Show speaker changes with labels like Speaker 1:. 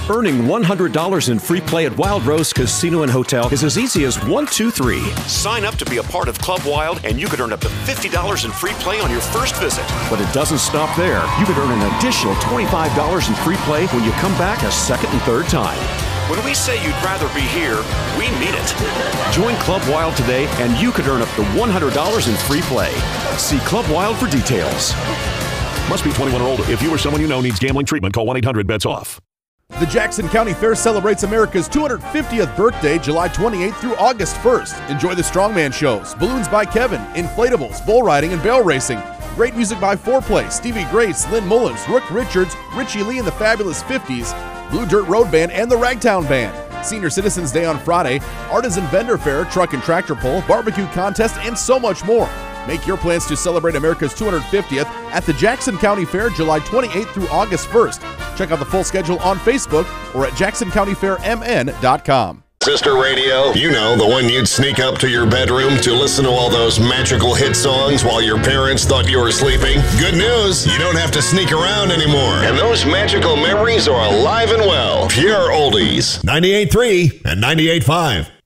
Speaker 1: Earning $100 in free play at Wild Rose Casino and Hotel is as easy as 1, 2, 3. Sign up to be a part of Club Wild, and you could earn up to $50 in free play on your first visit. But it doesn't stop there. You could earn an additional $25 in free play when you come back a second and third time. When we say you'd rather be here, we mean it. Join Club Wild today, and you could earn up to $100 in free play. See Club Wild for details.
Speaker 2: Must be 21 or older. If you or someone you know needs gambling treatment, call 1-800-BETS-OFF.
Speaker 3: The Jackson County Fair celebrates America's 250th birthday, July 28th through August 1st. Enjoy the strongman shows, balloons by Kevin, inflatables, bull riding, and barrel racing. Great music by Foreplay, Stevie Grace, Lynn Mullins, Rook Richards, Richie Lee and the Fabulous 50s, Blue Dirt Road Band, and the Ragtown Band. Senior Citizens Day on Friday, Artisan Vendor Fair, Truck and Tractor Pull, Barbecue Contest, and so much more. Make your plans to celebrate America's 250th at the Jackson County Fair, July 28th through August 1st. Check out the full schedule on Facebook or at jacksoncountyfairmn.com.
Speaker 4: Sister Radio, you know, the one you'd sneak up to your bedroom to listen to all those magical hit songs while your parents thought you were sleeping. Good news, you don't have to sneak around anymore. And those magical memories are alive and well. Pure oldies.
Speaker 2: 98.3 and 98.5.